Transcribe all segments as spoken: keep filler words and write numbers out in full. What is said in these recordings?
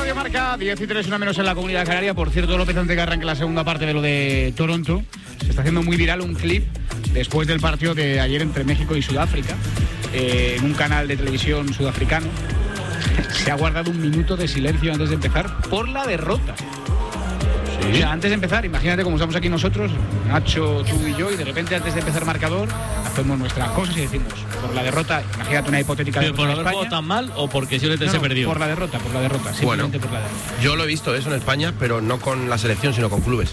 Radio Marca, diez y tres, una menos en la Comunidad Canaria. Por cierto, López, antes que arranque la segunda parte de lo de Toronto, se está haciendo muy viral un clip después del partido de ayer entre México y Sudáfrica, eh, en un canal de televisión sudafricano. Se ha guardado un minuto de silencio antes de empezar por la derrota. Sí. O sea, antes de empezar, imagínate como estamos aquí nosotros, Nacho, tú y yo, y de repente antes de empezar marcador, hacemos nuestras cosas y decimos, por la derrota, imagínate una hipotética derrota. ¿Pero por haber jugado tan mal o porque si no, no, se no, perdió? Por la derrota, por la derrota, simplemente bueno, por la derrota. Yo lo he visto eso en España, pero no con la selección, sino con clubes.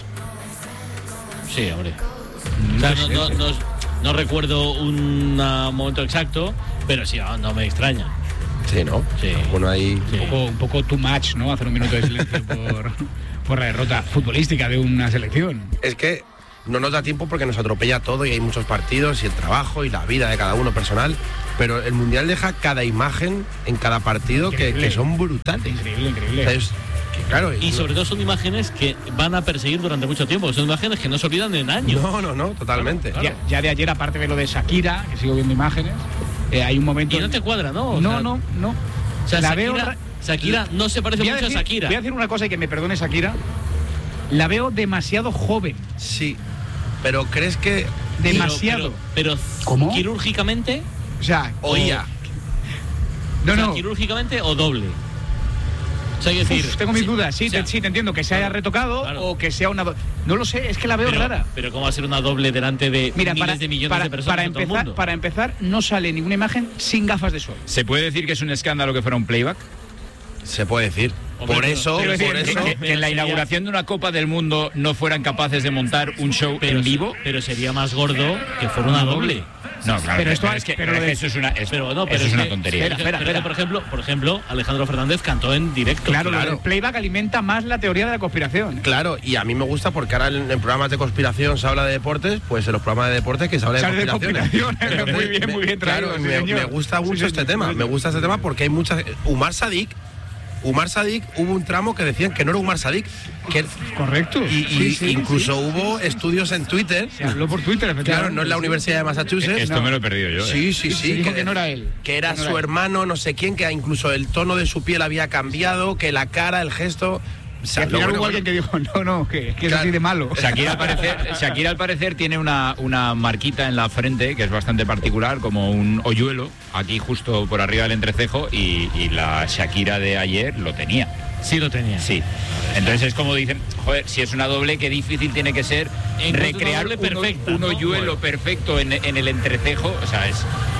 Sí, hombre. O sea, no, no, no, no recuerdo un uh, momento exacto, pero sí, no, no me extraña. Sí, ¿no? Sí. Bueno, ahí... Sí. Un, poco, un poco too much, ¿no? Hacer un minuto de silencio por, por la derrota futbolística de una selección. Es que no nos da tiempo porque nos atropella todo y hay muchos partidos y el trabajo y la vida de cada uno personal, pero el Mundial deja cada imagen en cada partido que, que son brutales. Increíble, increíble. Es, que, claro, y sobre todo son imágenes que van a perseguir durante mucho tiempo, son imágenes que no se olvidan en años. No, no, no, totalmente. Claro, claro. Ya, ya de ayer, aparte de lo de Shakira, que sigo viendo imágenes, eh, hay un momento... Y no te cuadra, ¿no? O no, sea, no, no. O sea, la Shakira, veo... Shakira no se parece mucho decir, a Shakira. Voy a decir una cosa y que me perdone Shakira. La veo demasiado joven. Sí, pero ¿crees que...? Demasiado. Pero, pero, pero ¿cómo? ¿Quirúrgicamente? O sea... Oía. No, o sea, no. ¿quirúrgicamente o doble? O sea, hay que decir... Uf, tengo mis sí, dudas. Sí, o sea, te, sí, te entiendo. Que se haya retocado claro. o que sea una... Do... No lo sé, es que la veo pero, rara. Pero ¿cómo va a ser una doble delante de Mira, miles para, de millones para, de personas para en todo el empezar, mundo? para empezar, no sale ninguna imagen sin gafas de sol. ¿Se puede decir que es un escándalo que fuera un playback? Se puede decir. Hombre, por eso, pero, por pero, eso... Que, que en la inauguración de una Copa del Mundo no fueran capaces de montar un show pero, en vivo. Pero sería más gordo que fuera una doble. No, claro, pero esto pero es que, pero pero es de, que eso es una, es, pero no, pero eso es es una que, tontería. Espera, espera, pero espera. por ejemplo, por ejemplo, Alejandro Fernández cantó en directo. Claro, Claro. el playback alimenta más la teoría de la conspiración. Claro, y a mí me gusta porque ahora en, en programas de conspiración se habla de deportes, pues en los programas de deportes que se habla de Sale de conspiraciones. conspiraciones. Muy bien, muy bien traído, Claro, sí, me, señor. me gusta Sí, mucho señor. este tema, me gusta este tema porque hay muchas... Umar Sadik, Umar Sadik, hubo un tramo que decían que no era Umar Sadik, que Correcto. y, y Sí, sí, incluso sí. hubo estudios en Twitter. Se habló por Twitter, efectivamente. Claro, no es la Universidad de Massachusetts. Esto no. me lo he perdido yo. Sí, ¿eh? sí, Se sí. dijo que no era él. Que era Que no su era él. hermano, no sé quién, que incluso el tono de su piel había cambiado, que la cara, el gesto... O Y sea, al lo final bueno, hubo alguien que dijo, no, no, que, que es Claro. así de malo. Shakira al parecer, Shakira al parecer tiene una, una marquita en la frente que es bastante particular, como un hoyuelo, aquí justo por arriba del entrecejo, y, y la Shakira de ayer lo tenía. Sí lo tenía. Sí. Entonces es como dicen, joder, si es una doble, qué difícil tiene que ser Encontrar recrear una un, doble perfecta, un ¿no? hoyuelo perfecto en, en el entrecejo. O sea, es,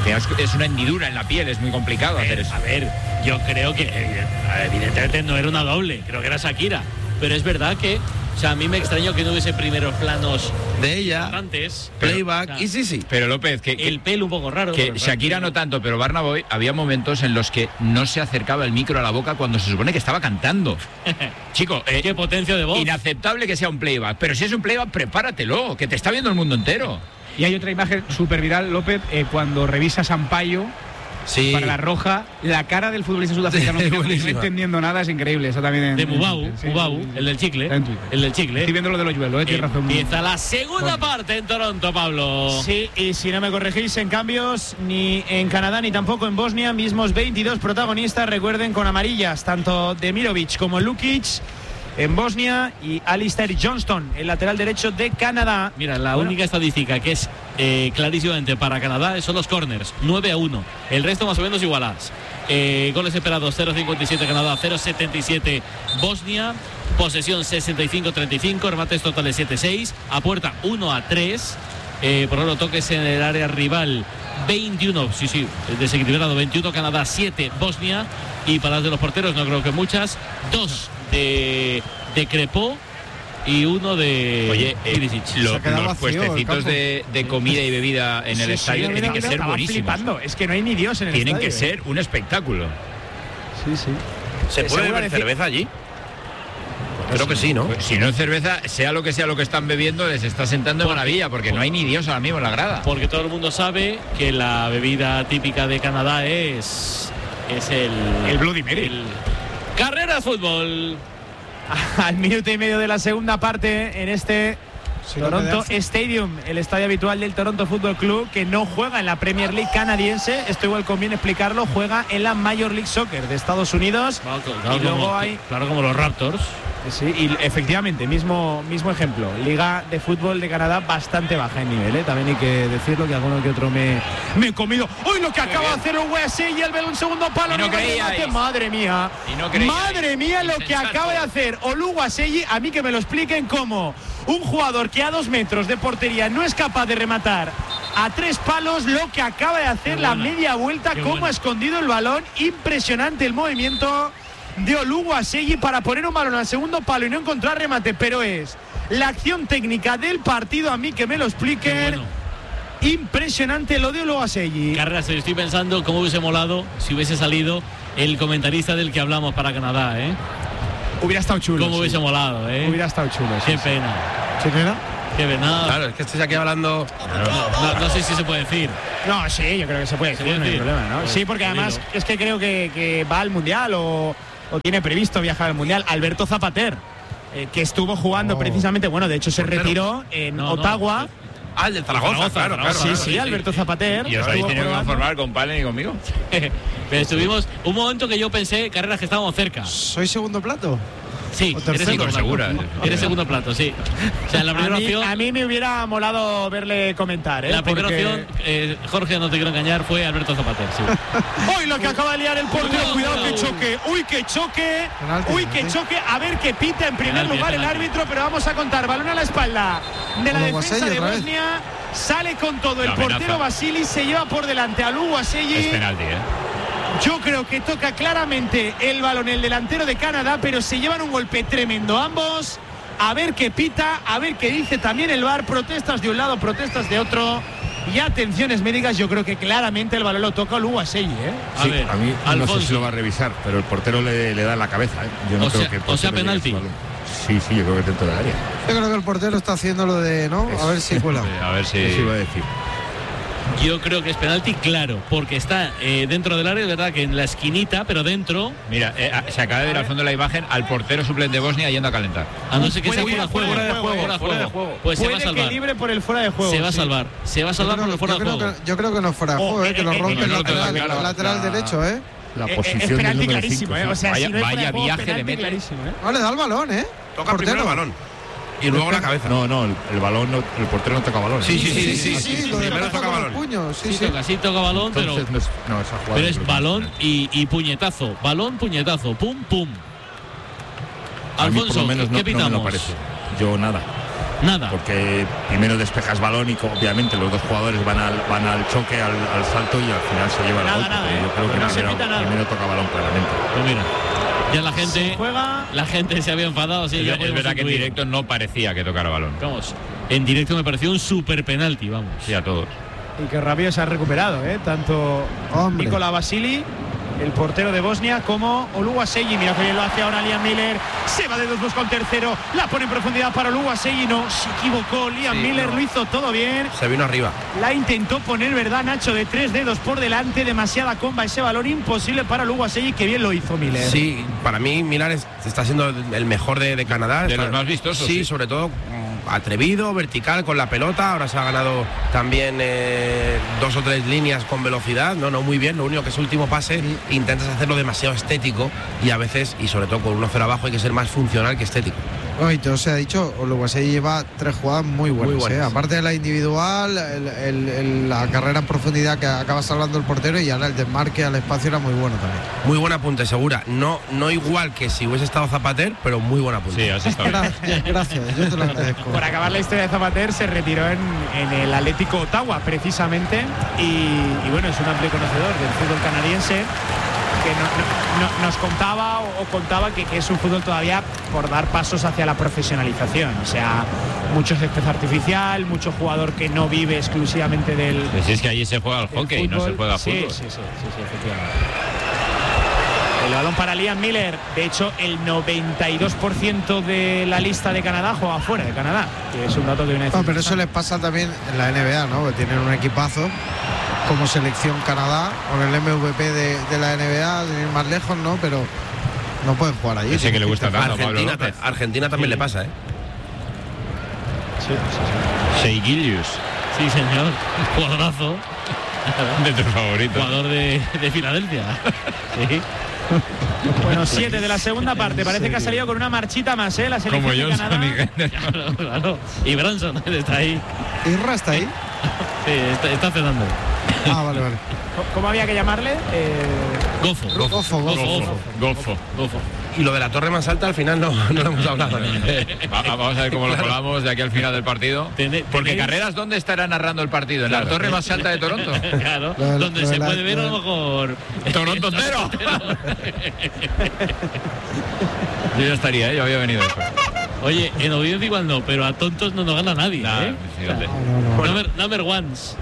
es una hendidura en la piel, es muy complicado hacer eso. A ver, yo creo que eh, evidentemente no era una doble, creo que era Shakira. Pero es verdad que, o sea, a mí me extrañó que no hubiese primeros planos de ella, antes. playback, Pero, y sí, sí. Pero López, que, que- el pelo un poco raro. que pero- Shakira no tanto, pero Burna Boy había momentos en los que no se acercaba el micro a la boca cuando se supone que estaba cantando. Chico, eh, Qué potencia de voz. inaceptable que sea un playback, pero si es un playback, prepáratelo, que te está viendo el mundo entero. Y hay otra imagen súper viral, López, eh, cuando revisa Sampaio Sí. para la roja, la cara del futbolista sudafricano Sí, no buenísima. entendiendo nada, es increíble. Eso también en, De en Mubau, Twitter, sí, Mubau, sí, sí. el del chicle. Está en Twitter. El del chicle. Estoy viendo lo del hoyuelo, eh, tienes razón. Empieza la segunda parte en Toronto, Pablo. Sí, y si no me corregís en cambios, ni en Canadá ni tampoco en Bosnia, mismos veintidós protagonistas, recuerden, con amarillas, tanto Demirovic como Lukic en Bosnia y Alistair Johnston, el lateral derecho de Canadá. Mira, la Bueno, única estadística que es eh, clarísimamente para Canadá son los corners, nueve a uno. El resto más o menos igualadas. Eh, goles esperados, cero cincuenta y siete Canadá, cero setenta y siete Bosnia. Posesión sesenta y cinco treinta y cinco, remates totales siete seis. A puerta uno a tres. Eh, por ejemplo, toques en el área rival veintiuno, sí, sí, desequilibrado, veintiuno Canadá, siete Bosnia. Y para las de los porteros no creo que muchas. Dos de, de Crepó y uno de Oye, eh, Ilicic. lo- Se ha quedado los vacío el puestecitos campo. de, de comida y bebida en el sí, estadio sí, tienen mira, que mira, ser estaba buenísimos. flipando. Es que no hay ni Dios en el Tienen estadio, que eh. ser un espectáculo. Sí, sí. ¿Se puede seguro beber decir- cerveza allí? Creo que sí, ¿no? Pues si no es cerveza, sea lo que sea lo que están bebiendo, les está sentando de maravilla, porque no hay ni Dios ahora mismo en la grada. Porque todo el mundo sabe que la bebida típica de Canadá es es el El Bloody Mary. el- Carrera de fútbol. Al minuto y medio de la segunda parte, en este Si no Toronto hace... Stadium, el estadio habitual del Toronto Football Club, que no juega en la Premier League canadiense. Esto igual conviene explicarlo. Juega en la Major League Soccer de Estados Unidos. Claro, claro, y luego como, hay... claro, como los Raptors. Sí, y efectivamente, mismo, mismo ejemplo. Liga de fútbol de Canadá bastante baja en nivel, ¿eh? También hay que decirlo, que alguno que otro me, me he comido. ¡Uy, lo que Muy acaba bien. de hacer el U S A y el un segundo palo! Y no ¡Mira el creíais. remate! ¡Madre mía! Y no creíais. ¡Madre mía lo que Insensato. acaba de hacer Oluwaseyi! A mí que me lo expliquen cómo un jugador que a dos metros de portería no es capaz de rematar a tres palos, lo que acaba de hacer Qué la buena. media vuelta, Qué cómo buena. ha escondido el balón. Impresionante el movimiento de Oluwaseyi para poner un balón al segundo palo y no encontrar remate, pero es la acción técnica del partido. A mí que me lo Qué expliquen. bueno. Impresionante lo de Oluwaseyi. Carreras, estoy pensando cómo hubiese molado si hubiese salido el comentarista del que hablamos para Canadá, ¿eh? Hubiera estado chulo. Cómo sí. hubiese molado, ¿eh? Hubiera estado chulo. sí, Qué sí. pena. ¿Quién era? Qué pena. Claro, es que estáis aquí hablando. No, no sé si se puede decir. No, sí, yo creo que se puede ¿Se decir, puede no hay decir? problema, ¿no? Pues, Sí, porque además dilo. es que creo que, que va al Mundial o, o tiene previsto viajar al Mundial. Alberto Zapater, eh, que estuvo jugando Oh. precisamente, bueno, de hecho se Portero. retiró en No, no, Ottawa. Ah, el del Zaragoza, Zaragoza, claro, Zaragoza. claro. sí, claro. sí, Alberto Zapater. ¿Y os habéis estuvo tenido que probando. conformar con Palen y conmigo? Pero estuvimos un momento que yo pensé, Carreras, que estábamos cerca. ¿Soy segundo plato? Sí, O eres tercero. segundo plato. Segura. Eres segundo plato, sí. O sea, en la A primera mí, opción, a mí me hubiera molado verle comentar, ¿eh? la primera Porque- opción, eh, Jorge, no te quiero engañar, fue Alberto Zapater, sí. ¡Uy, lo que acaba de liar el portero! Uy, ¡Cuidado que uy. choque! ¡Uy, que choque! Penalti, ¡Uy, que penalti. choque! A ver qué pita en primer Penalti, lugar el penalti. árbitro, pero vamos a contar. Balón a la espalda de la Oluwaseyi defensa de otra vez. Bosnia. Sale con todo el La amenaza. portero Basili, se lleva por delante a Es Oluwaseyi. penalti, ¿eh? Yo creo que toca claramente el balón el delantero de Canadá, pero se llevan un golpe tremendo ambos. A ver qué pita, a ver qué dice también el V A R. Protestas de un lado, protestas de otro. Y atenciones médicas, yo creo que claramente el balón lo toca Oluwaseyi, ¿eh? A Sí, ver, a mí no Alfonso. sé si lo va a revisar, pero el portero le, le da en la cabeza. ¿eh? Yo no O creo sea- que el o sea, portero llegue a penalti. ese balón. Sí, sí, yo creo que dentro del área. Yo creo que el portero está haciendo lo de, ¿no? A ver si cuela. A ver si. Eso iba a decir. Yo creo que es penalti, claro, porque está eh, dentro del área, es verdad que en la esquinita, pero dentro, Mira, eh, se acaba de ver al fondo de la imagen al portero suplente de Bosnia yendo a calentar. a no ser que sea Puede fuera de que juego, fuera de juego, fuera de fuera de juego, juego. pues se va a Puede que salvar. libre por el fuera de juego. Se va a sí. salvar, se va a Yo salvar creo, por el fuera yo de creo juego. que, yo creo que no es fuera de Oh, juego, eh, ¿eh? que lo eh, rompe eh, el no lo tengo lateral, claro. lateral La- derecho, ¿eh? La Eh, eh, posición es del penalti número clarísimo, cinco. ¿eh? O sea, Vaya- si no es fuera vaya de juego, viaje penalti le mete. clarísimo, ¿eh? No, le da el balón, ¿eh? Toca Portero. primero el balón. Y luego la cabeza. No, no, el, el balón, no- el portero no toca balón. Sí, ¿eh? sí, sí, Sí, sí, sí, sí, lo de primero toca toca con los balón. puños, sí, Sí, sí. toca, sí toca balón, pero, Entonces no es, no, esa jugada pero no es creo que balón sea. y, y puñetazo, balón, puñetazo, pum, pum. A mí por Alfonso, lo menos ¿qué, no, qué no me pitamos? lo parece. Yo nada. Nada. Porque primero despejas balón y co- obviamente los dos jugadores van al, van al choque, al, al salto y al final se lleva el Nada, golpe. nada, pero ¿eh? yo creo que No se primero, pita nada. primero toca balón claramente. Pues mira, ya la gente, Juega. la gente se había enfadado, así Es, ya es podemos verdad que en intuir. directo no parecía que tocara balón. Vamos, en directo me pareció un super penalti, vamos. Sí, a todos. Y que rápido se ha recuperado, ¿eh? Tanto Hombre. Nikola Basili, el portero de Bosnia, como Oluwaseyi. Mira que bien lo hace ahora Liam Miller. Se va de dos dos con tercero. La pone en profundidad para Oluwaseyi. No, se equivocó. Liam Sí, Miller no. lo hizo todo bien. Se vino arriba. La intentó poner, ¿verdad, Nacho? De tres dedos por delante. Demasiada comba ese balón. Imposible para Oluwaseyi. Que bien lo hizo Miller. Sí, para mí Milan es- está siendo el mejor de, de Canadá. De Está- los más vistosos, Sí, sí. sobre todo mm, atrevido, vertical con la pelota. Ahora se ha ganado también eh, dos o tres líneas con velocidad. No, no, muy bien. Lo único que es último pase intentas hacerlo demasiado estético y a veces, y sobre todo con uno cero abajo, hay que ser más funcional que estético. Oye, todo se ha dicho, Oluwaseyi lleva tres jugadas muy buenas, Muy buenas. ¿eh? Aparte de la individual, el- el- el- la carrera en profundidad que acaba salvando el portero y ahora el desmarque al espacio era muy bueno también. Muy buen apunte, segura. No, no igual que si hubiese estado Zapater, pero muy buen apunte. Sí, así está bien. Gracias, gracias, yo te lo agradezco. Por acabar la historia de Zapater, se retiró en, en el Atlético Ottawa, precisamente. Y, y bueno, es un amplio conocedor del fútbol canadiense, que no- no- no- nos contaba o, o contaba que, que es un fútbol todavía por dar pasos hacia la profesionalización. O sea, mucho césped artificial, mucho jugador que no vive exclusivamente del, Pues es que allí se juega al del hockey, no se fútbol. juega sí, fútbol. Sí, sí, sí, sí, efectivamente. El balón para Liam Miller. De hecho, el noventa y dos por ciento de la lista de Canadá juega fuera de Canadá, que es un dato que viene No, pero eso les pasa también en la N B A, ¿no? Que tienen un equipazo como selección Canadá, con el M V P de, de la N B A, de ir más lejos, ¿no? Pero no pueden jugar allí. Ese que le gusta A tanto a Pablo Argentina, López. Argentina también le pasa, ¿eh? Sí, sí, sí. Seigilius. Sí, señor. Jugadorazo. De tus favoritos. Jugador de, de Filadelfia. Sí. Bueno, siete de la segunda parte. Parece que ha salido con una marchita más, ¿eh? La selección Como de Johnson Canadá. y Henderson. Claro, claro. Y Branson está ahí. Irra está ahí. Sí, está, está cenando. Ah, vale, vale. ¿Cómo había que llamarle? Eh... Gofo. Gofo, gofo. Gofo. Golfo. Gofo. Y lo de la torre más alta al final no, no lo hemos hablado. Va- Vamos a ver cómo lo colamos de aquí al final del partido. Tene- Porque tenéis- Carreras, ¿dónde estará narrando el partido? ¿En la torre más alta de Toronto? Claro, Lo de la- donde lo de se la- puede ver a lo lo de- mejor. ¡Toronto entero! Yo ya estaría, ¿eh? Yo había venido eso. Oye, en audiencia igual no, pero a tontos no nos gana nadie, Nah, ¿eh? fíjate. No, no. Number, number ones.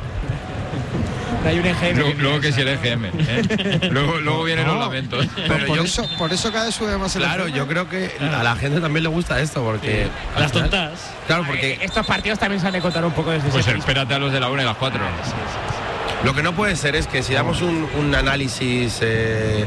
Hay un E G M. Luego, luego que si el E G M. ¿eh? Luego, luego vienen los lamentos. Pero por, yo- eso, por eso cada vez sube más el Claro, F M. yo creo que a la gente también le gusta esto porque al Las final- tontas. Claro, porque Estos partidos también se han de contar un poco desde Pues ese espérate a los de la una y las cuatro. lo que no puede ser es que si damos un, un análisis eh,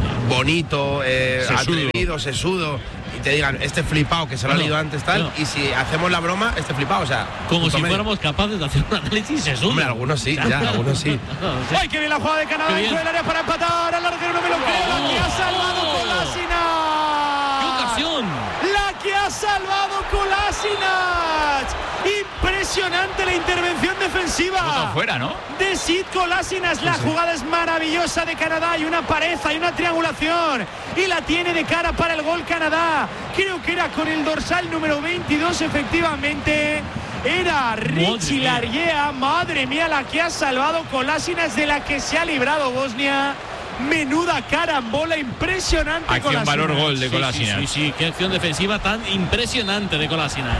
bonito, eh, Sesudo. atrevido, sesudo, y te digan este flipado que se lo ha Bueno, leído antes tal, no. y si hacemos la broma, este flipado, o sea, Como punto si medio. fuéramos capaces de hacer un análisis sesudo. Hombre, algunos sí, ya, algunos sí. No, o sea, ¡Ay, qué bien la jugada de Canadá Qué dentro bien. del área para empatar! Al larguero no me lo creo. La que ha salvado Kolasinac. ¡Qué ocasión! La que ha salvado Kolasinac. Impresionante la intervención defensiva. Botón fuera, ¿no? De Sid Kolasinac. La jugada es maravillosa de Canadá. Hay una pared, hay una triangulación. Y la tiene de cara para el gol Canadá. Creo que era con el dorsal número veintidós, efectivamente. Era Richie mía. Larguea. Madre mía, la que ha salvado Kolasinac, de la que se ha librado Bosnia. Menuda carambola impresionante. Acción, Kolasinac. valor, gol de Sí, Kolasinac. Sí, sí, sí, qué acción defensiva tan impresionante de Kolasinac.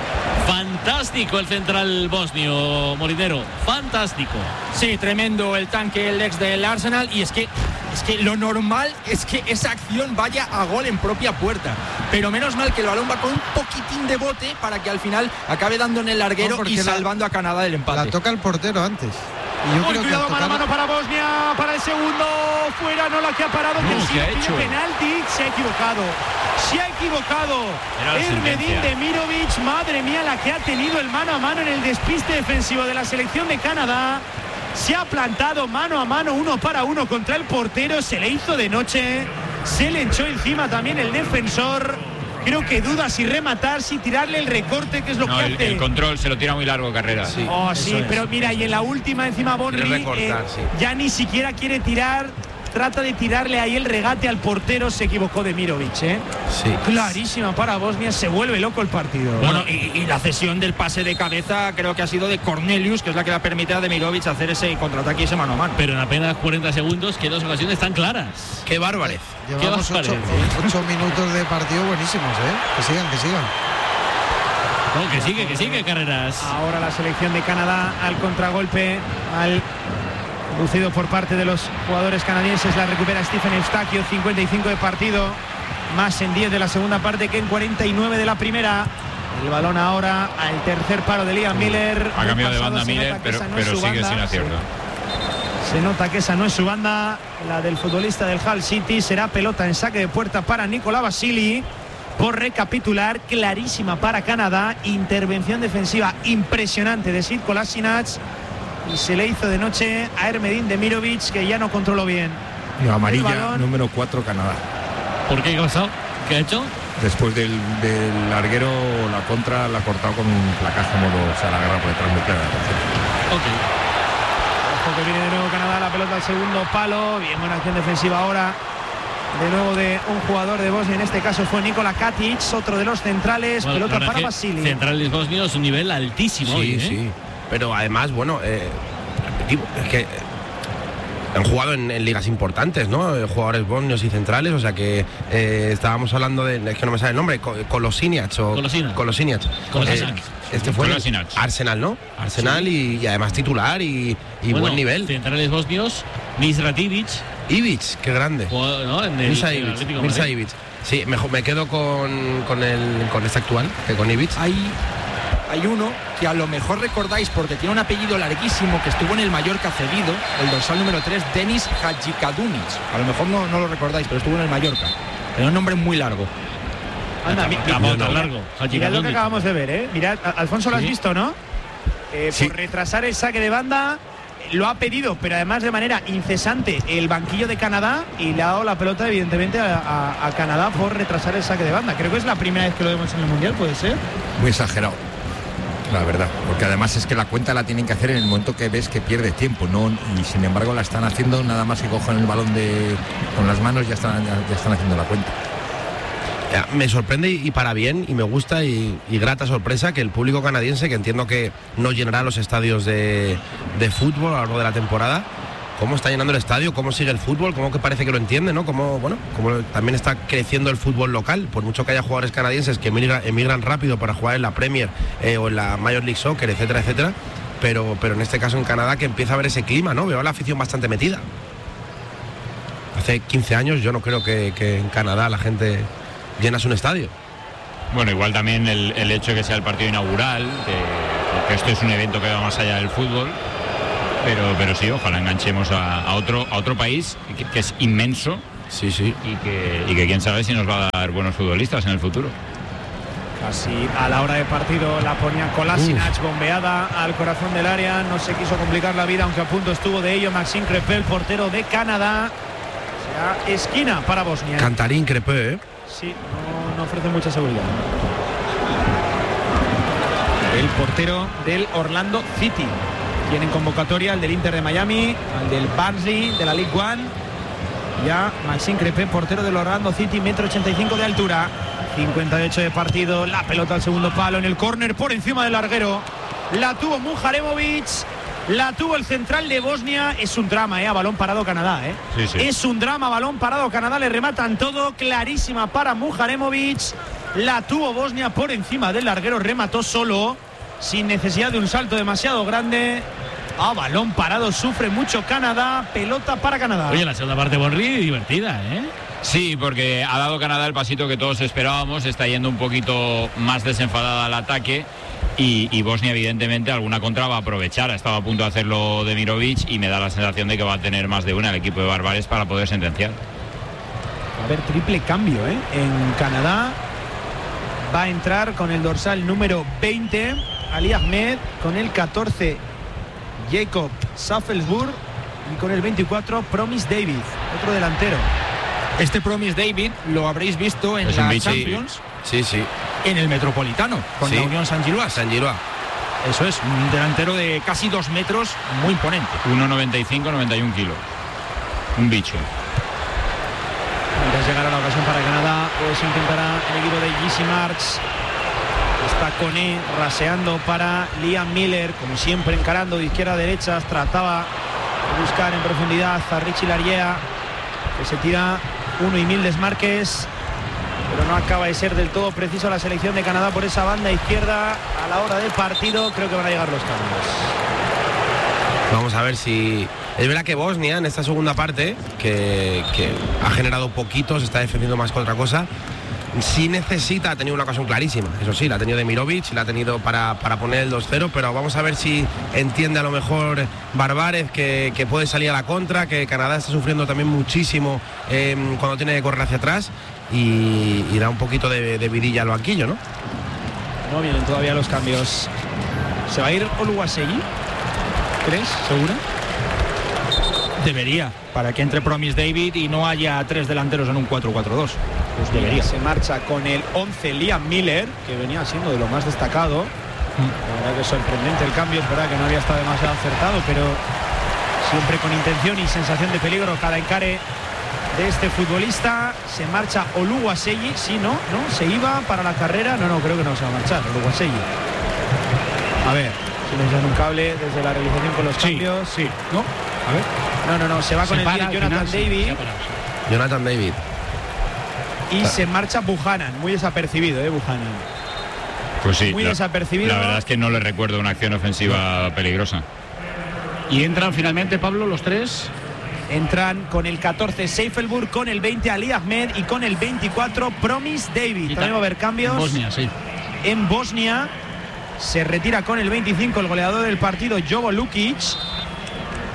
Fantástico el central bosnio, Molinero. Fantástico. Sí, tremendo el tanque, el ex del Arsenal. Y es que, es que lo normal es que esa acción vaya a gol en propia puerta. Pero menos mal que el balón va con un poquitín de bote para que al final acabe dando en el No, larguero porque y la- salvando a Canadá del empate. La toca el portero antes. Y yo Uy, creo que cuidado, al mano a tocar- mano para Bosnia, para el segundo, fuera, no la que ha parado, que No, sí ¿qué ha pide hecho? penalti, se ha equivocado, se ha equivocado, Era la Ermedin sentencia. Demirovic, madre mía, la que ha tenido el mano a mano en el despiste defensivo de la selección de Canadá, se ha plantado mano a mano, uno para uno contra el portero, se le hizo de noche, se le echó encima también el defensor. Creo que duda si rematar, si tirarle el recorte, que es lo No, que el, hace. el control se lo tira muy largo, Carrera. Sí. Oh, sí, es. pero mira, y en la última encima Bonri Quiere recortar, eh, sí. ya ni siquiera quiere tirar, trata de tirarle ahí el regate al portero, se equivocó de Mirovic, ¿eh? Sí. Clarísima para Bosnia, se vuelve loco el partido. Bueno, y, y la cesión del pase de cabeza creo que ha sido de Cornelius, que es la que le ha permitido a Demirovic hacer ese contraataque y ese mano a mano. Pero en apenas cuarenta segundos, que dos ocasiones tan claras. Qué bárbarez. Llevamos ¿Qué os ocho, parece? ocho minutos de partido buenísimos, ¿eh? Que sigan, que sigan. No, que sigue, que sigue, Carreras. Ahora la selección de Canadá al contragolpe, al lucido por parte de los jugadores canadienses, la recupera Stephen Eustaquio, cincuenta y cinco de partido, más en diez de la segunda parte que en cuarenta y nueve de la primera. El balón ahora al tercer paro de Liam Miller. Ha Muy cambiado de pasado, banda se Miller, nota que pero, esa no es pero su sigue banda. sin acierto. Se nota que esa no es su banda, la del futbolista del Hull City. Será pelota en saque de puerta para Nicola Basili. Por recapitular, clarísima para Canadá, intervención defensiva impresionante de Sid Kolasinac y se le hizo de noche a Ermedin Demirovic, que ya no controló bien. No, El amarilla balón. número cuatro Canadá. ¿Por qué? ¿Qué ha pasado? ¿Qué ha hecho? Después del, del larguero, la contra la ha cortado con un placaje modo, o sea, la agarra por detrás muy clara. Ok. Ojo que viene de nuevo Canadá, la pelota al segundo palo, bien buena acción defensiva ahora. De nuevo de un jugador de Bosnia, en este caso fue Nikola Katic, otro de los centrales, Bueno, pelota la verdad para que Basili. Centrales bosnios, un nivel altísimo hoy, Sí, ¿eh? sí. Pero además, bueno, eh, repetimos, es que eh, han jugado en, en ligas importantes, ¿no? Eh, Jugadores bosnios y centrales, o sea que eh, estábamos hablando de, es que no me sale el nombre, Co- Kolosinic o Kolosinac. Kolosinic. Kolosinac. Eh, este fue el Kolosinac. Arsenal, ¿no? Arsenal y, y además titular y, y Bueno, buen nivel. Centrales bosnios, Misrativic, Ivic, qué grande. jugó, ¿no? En el, Mirza en el Ivic, Atlético de Mirza Madrid. Ivic. Sí, mejor, me quedo con, con, el, con este actual que con Ivic. Hay, hay uno que a lo mejor recordáis porque tiene un apellido larguísimo, que estuvo en el Mallorca cedido, el dorsal número tres, Denis Hadjikadunic. A lo mejor no, no lo recordáis, pero estuvo en el Mallorca. Pero un nombre muy largo. Anda, mi, mi, Camón mira, tan largo. mirad lo que acabamos de ver, ¿eh? Mirad, Alfonso, ¿lo has Sí. visto, no? Eh, Sí. Por retrasar el saque de banda, lo ha pedido, pero además de manera incesante, el banquillo de Canadá, y le ha dado la pelota, evidentemente, a, a- a Canadá por retrasar el saque de banda. Creo que es la primera vez que lo vemos en el Mundial, ¿puede ser? Muy exagerado, la verdad, porque además es que la cuenta la tienen que hacer en el momento que ves que pierdes tiempo, no, y sin embargo la están haciendo nada más que cojan el balón de con las manos, ya están ya, ya están haciendo la cuenta. Ya, me sorprende y, y para bien, y me gusta y, y grata sorpresa que el público canadiense, que entiendo que no llenará los estadios de, de fútbol a lo largo de la temporada, cómo está llenando el estadio, cómo sigue el fútbol, cómo que parece que lo entiende, ¿no? Cómo, bueno, cómo también está creciendo el fútbol local, por mucho que haya jugadores canadienses que emigran, emigran rápido para jugar en la Premier eh, o en la Major League Soccer, etcétera, etcétera, pero, pero en este caso en Canadá que empieza a ver ese clima, ¿no? Veo a la afición bastante metida. Hace quince años yo no creo que, que en Canadá la gente llenas un estadio. Bueno, igual también el, el hecho de que sea el partido inaugural, que, que esto es un evento que va más allá del fútbol, pero, pero sí, ojalá enganchemos a, a otro a otro país que, que es inmenso, sí, sí, y que, y que quién sabe si nos va a dar buenos futbolistas en el futuro. Casi a la hora de partido la ponía Kolasinac, bombeada al corazón del área, no se quiso complicar la vida, aunque a punto estuvo de ello Maxime Crépin, el portero de Canadá. Será esquina para Bosnia. Cantarín Crépin, ¿eh? Sí, no, no ofrece mucha seguridad. El portero del Orlando City. Tienen convocatoria el del Inter de Miami, al del Barnsley de la League One. Ya Maxime Crépin, portero del Orlando City, metro ochenta y cinco de altura. cincuenta y ocho de partido, la pelota al segundo palo en el córner por encima del larguero. La tuvo Muharemovic, la tuvo el central de Bosnia. Es un drama, ¿eh? A balón parado Canadá, ¿eh? Sí, sí. Es un drama, balón parado Canadá, le rematan todo, clarísima para Muharemovic. La tuvo Bosnia por encima del larguero, remató solo, sin necesidad de un salto demasiado grande. A balón parado sufre mucho Canadá, pelota para Canadá. Oye, la segunda parte Bonri divertida, ¿eh? Sí, porque ha dado Canadá el pasito que todos esperábamos, está yendo un poquito más desenfadada al ataque. Y, y Bosnia, evidentemente, alguna contra va a aprovechar. Ha estado a punto de hacerlo Demirovic y me da la sensación de que va a tener más de una el equipo de Barbares para poder sentenciar. A ver, triple cambio, ¿eh? En Canadá va a entrar con el dorsal número veinte Ali Ahmed, con el catorce Jacob Saffelsburg y con el veinticuatro Promise David, otro delantero. Este Promise David lo habréis visto en Es un la bicho. Champions, Sí, sí. en el Metropolitano, con Sí. la Unión Saint-Gilloise. Saint-Gilloise. Eso es, un delantero de casi dos metros, muy imponente. uno noventa y cinco, noventa y uno kilos. Un bicho. Mientras llegará la ocasión para Canadá, pues intentará el equipo de G C Marks. Está Koné raseando para Liam Miller, como siempre encarando de izquierda a derecha. Trataba de buscar en profundidad a Richie Lariea, que se tira uno y mil desmarques, pero no acaba de ser del todo preciso la selección de Canadá por esa banda izquierda. A la hora del partido creo que van a llegar los cambios. Vamos a ver si... Es verdad que Bosnia en esta segunda parte, que, que ha generado poquitos, está defendiendo más que otra cosa, sí necesita, ha tenido una ocasión clarísima, eso sí, la ha tenido Demirovic, la ha tenido para, para poner el dos cero, pero vamos a ver si entiende a lo mejor Barbares que, que puede salir a la contra, que Canadá está sufriendo también muchísimo eh, cuando tiene que correr hacia atrás y, y da un poquito de, de vidilla al banquillo, ¿no? No vienen todavía los cambios. ¿Se va a ir Oluwaseyi? ¿Crees? ¿Segura? Debería, para que entre Promise David y no haya tres delanteros en un cuatro cuatro dos. Pues debería. Se marcha con el once Liam Miller, que venía siendo de lo más destacado. La verdad que es sorprendente el cambio, es verdad que no había estado demasiado acertado, pero siempre con intención y sensación de peligro cada encare de este futbolista. Se marcha Oluwaseyi, sí, no, no, se iba para la carrera, no, no, creo que no se va a marchar Oluwaseyi. A ver, si nos dan un cable desde la realización con los cambios. Sí, ¿no? A ver. No, no, no, se va con Se el para diez al Jonathan final, sí, David se ha parado, sí. Jonathan David. y se marcha Buchanan, muy desapercibido, eh, Buchanan. Pues sí, Muy la, desapercibido. la verdad es que no le recuerdo una acción ofensiva peligrosa. Y entran finalmente, Pablo, los tres. Entran con el catorce Seifelburg, con el veinte Ali Ahmed y con el veinticuatro Promise David. Y También va a haber cambios. En Bosnia, sí. En Bosnia se retira con el veinticinco el goleador del partido, Jovo Lukic.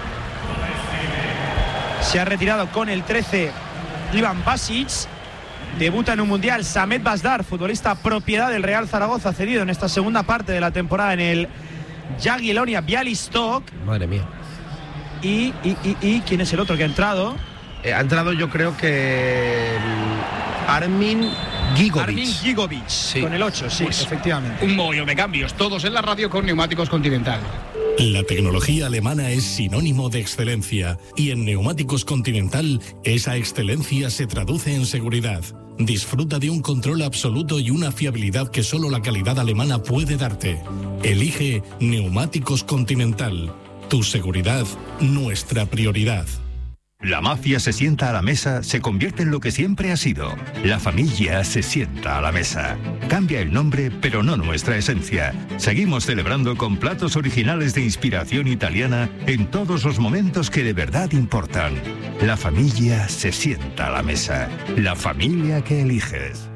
Se ha retirado con el trece Ivan Basic. debuta en un mundial. Samet Basdar, futbolista propiedad del Real Zaragoza, cedido en esta segunda parte de la temporada en el Jagiellonia Białystok. Madre mía. Y, y, y, y ¿quién es el otro que ha entrado? Eh, ha entrado yo creo que Armin Gigovic. Armin Gigovic, sí. Con el ocho, sí, pues, efectivamente. Un mogollón de cambios, todos en la radio con Neumáticos Continental. La tecnología alemana es sinónimo de excelencia y en Neumáticos Continental esa excelencia se traduce en seguridad. Disfruta de un control absoluto y una fiabilidad que solo la calidad alemana puede darte. Elige Neumáticos Continental. Tu seguridad, nuestra prioridad. La mafia se sienta a la mesa, se convierte en lo que siempre ha sido. La familia se sienta a la mesa. Cambia el nombre, pero no nuestra esencia. Seguimos celebrando con platos originales de inspiración italiana en todos los momentos que de verdad importan. La familia se sienta a la mesa. La familia que eliges.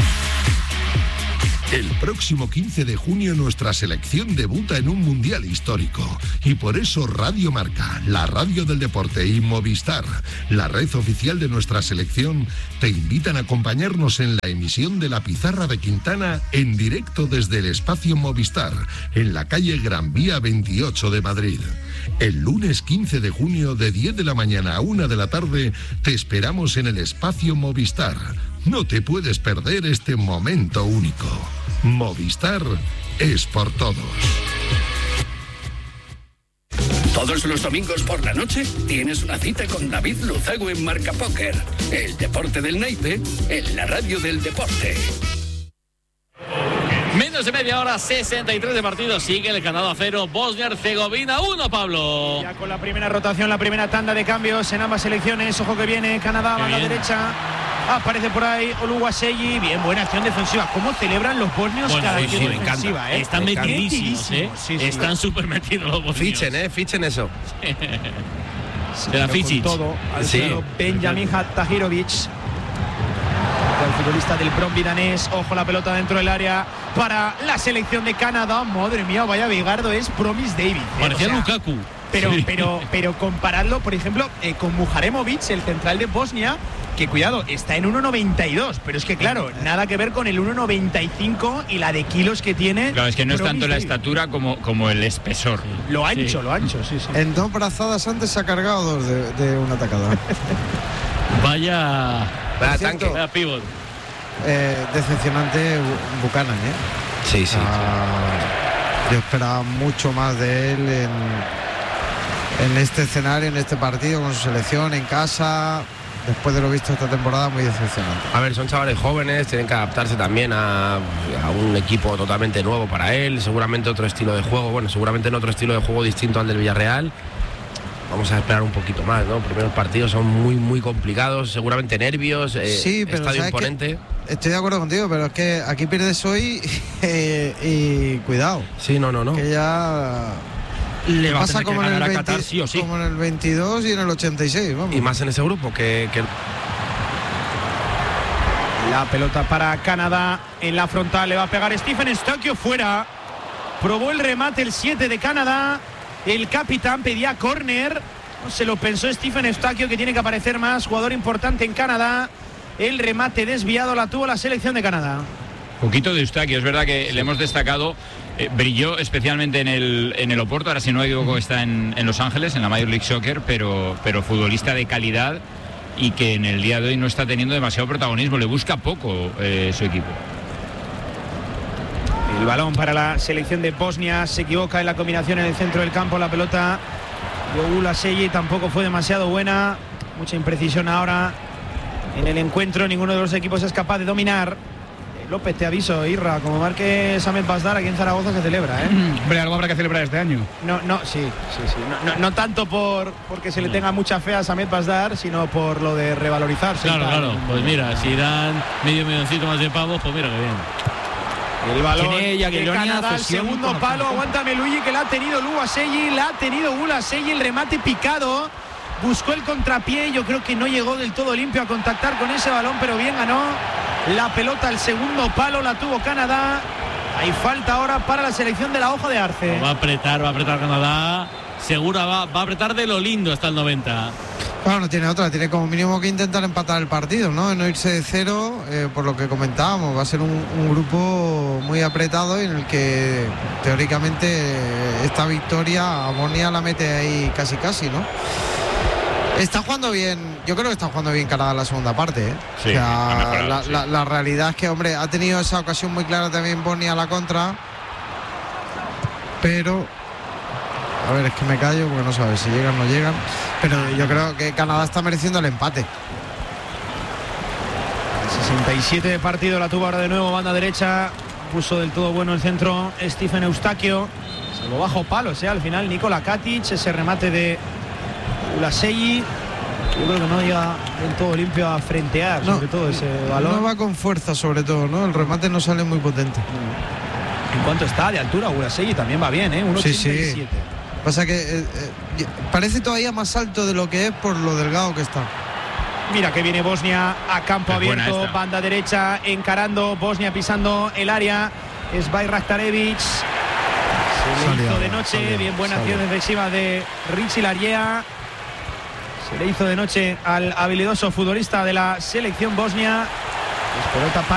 El próximo quince de junio nuestra selección debuta en un mundial histórico y por eso Radio Marca, la radio del deporte y Movistar, la red oficial de nuestra selección, te invitan a acompañarnos en la emisión de La Pizarra de Quintana en directo desde el espacio Movistar, en la calle Gran Vía veintiocho de Madrid. El lunes quince de junio de diez de la mañana a una de la tarde te esperamos en el espacio Movistar. No te puedes perder este momento único. Movistar es por todos. Todos los domingos por la noche tienes una cita con David Luzago en Marca Póker. El deporte del naipe en la radio del deporte. Menos de media hora, sesenta y tres de partido. Sigue el Canadá cero, Bosnia-Herzegovina uno, Pablo. Ya con la primera rotación, la primera tanda de cambios en ambas selecciones. Ojo que viene Canadá, banda derecha. Aparece por ahí Oluwaseyi. Bien, buena acción defensiva. ¿Cómo celebran los bosnios bueno, cada sí, acción sí, defensiva? ¿eh? Están metidísimos, ¿eh? Sí, sí, Están súper metidos los bosnios. Fichen, ¿eh? Fichen eso. De la Fichic. Todo. Al sí. Benjamin Tahirovic. El futbolista del Brøndby danés. Ojo la pelota dentro del área para la selección de Canadá. Madre mía, vaya bigardo es Promis David. ¿eh? Parecía o sea, Lukaku. Pero, sí. pero, pero compararlo, por ejemplo, eh, con Muharemovic, el central de Bosnia, que cuidado, está en uno noventa y dos, pero es que claro, nada que ver con el uno noventa y cinco y la de kilos que tiene. Claro, es que no es tanto la David. estatura como, como el espesor. Lo ancho, Sí. lo ancho, sí, sí. En dos brazadas antes se ha cargado dos de, de un atacador. Vaya. Vaya cierto, tanque. Vaya pivot. Eh, decepcionante Buchanan, ¿eh? Sí, sí. Ah, yo esperaba mucho más de él en, en este escenario, en este partido, con su selección, en casa. Después de lo visto esta temporada, muy decepcionante. A ver, son chavales jóvenes, tienen que adaptarse también a, a un equipo totalmente nuevo para él, seguramente otro estilo de juego, bueno, seguramente en otro estilo de juego distinto al del Villarreal. Vamos a esperar un poquito más, ¿no? Primeros partidos son muy, muy complicados, seguramente nervios, eh, Sí, pero estadio ¿sabes imponente. qué? Estoy de acuerdo contigo, pero es que aquí pierdes hoy eh, y cuidado. Sí, no, no, no. Que ya Le va a pasa tener que como en, el ganar a veinte, Qatar sí o sí. como en el veintidós y en el ochenta y seis, vamos. Y más en ese grupo que... que... La pelota para Canadá en la frontal, le va a pegar Stephen Eustaquio fuera. Probó el remate el siete de Canadá. El capitán pedía córner. No se lo pensó Stephen Eustaquio, que tiene que aparecer más. Jugador importante en Canadá. El remate desviado la tuvo la selección de Canadá. Poquito de Eustaquio, es verdad que le hemos destacado. Eh, brilló especialmente en el, en el Oporto, ahora si no me equivoco está en, en Los Ángeles, en la Major League Soccer, pero, pero futbolista de calidad y que en el día de hoy no está teniendo demasiado protagonismo, le busca poco eh, su equipo. El balón para la selección de Bosnia, se equivoca en la combinación en el centro del campo, la pelota de Oluwaseyi tampoco fue demasiado buena, mucha imprecisión ahora en el encuentro, ninguno de los equipos es capaz de dominar. López, te aviso, Irra, como marque Samet Basdar aquí en Zaragoza se celebra, ¿eh? Hombre, algo habrá que celebrar este año. No, no, sí, sí, sí. No, no, no tanto por porque se le tenga mucha fe a Samet Basdar, sino por lo de revalorizarse. Claro, claro. Pues mira, si dan medio milloncito más de pavos, pues mira que bien. El balón Tiene de Jagiellonia, Canadá, el cesión segundo con palo, opción. aguántame Luigi, que la ha tenido Oluwaseyi, la ha tenido Oluwaseyi, el remate picado, buscó el contrapié, yo creo que no llegó del todo limpio a contactar con ese balón, pero bien ganó la pelota, el segundo palo la tuvo Canadá. Hay falta ahora para la selección de la Hoja de Arce. Va a apretar, va a apretar Canadá. Segura va, va a apretar de lo lindo hasta el noventa. Claro, no tiene otra, tiene como mínimo que intentar empatar el partido, ¿no? No irse de cero, eh, por lo que comentábamos, va a ser un, un grupo muy apretado en el que teóricamente esta victoria a Bosnia la mete ahí casi casi, ¿no? Está jugando bien, yo creo que está jugando bien Canadá en la segunda parte, ¿eh? Sí, o sea, mejorado, la, sí. la, la realidad es que, hombre, ha tenido esa ocasión muy clara también Bosnia a la contra, pero... A ver, es que me callo porque no sabes si llegan o no llegan. Pero yo creo que Canadá está mereciendo el empate. sesenta y siete de partido, la tuvo ahora de nuevo, banda derecha. Puso del todo bueno el centro Stephen Eustaquio. Se lo bajo palos, ¿eh? Al final Nikola Katic, ese remate de Ulaseyi. Yo creo que no llega del todo limpio a frentear, No, sobre todo ese balón. No va con fuerza, sobre todo, ¿no? El remate no sale muy potente. En cuanto está de altura, Ulaseyi también va bien, ¿eh? uno Sí, ochenta y siete. sí. Pasa que eh, eh, parece todavía más alto de lo que es por lo delgado que está. Mira que viene Bosnia a campo Es buena abierto, esta. banda derecha, encarando, Bosnia pisando el área, es Bajraktarevic. Se le Salió, hizo de noche, salió, bien buena salió. acción defensiva de Richie Lariea. Se le hizo de noche al habilidoso futbolista de la selección bosnia. Es pelota para